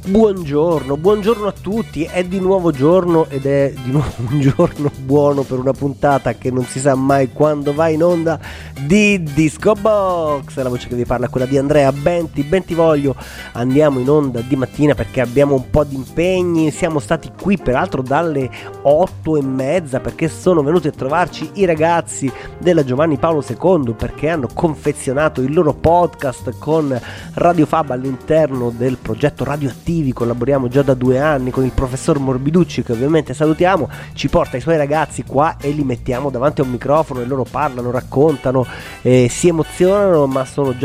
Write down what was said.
Buongiorno a tutti, è di nuovo giorno ed è di nuovo un giorno buono per una puntata che non si sa mai quando va in onda di Disco Box. La voce che vi parla è quella di Andrea Bentivoglio. Andiamo in onda di mattina perché abbiamo un po' di impegni, siamo stati qui peraltro dalle 8:30 perché sono venuti a trovarci i ragazzi della Giovanni Paolo II perché hanno confezionato il loro podcast con Radio Fab all'interno del progetto Radioattivi. Collaboriamo già da 2 anni con il professor Morbiducci, che ovviamente salutiamo, ci porta i suoi ragazzi qua e li mettiamo davanti a un microfono e loro parlano, raccontano, si emozionano, ma sono già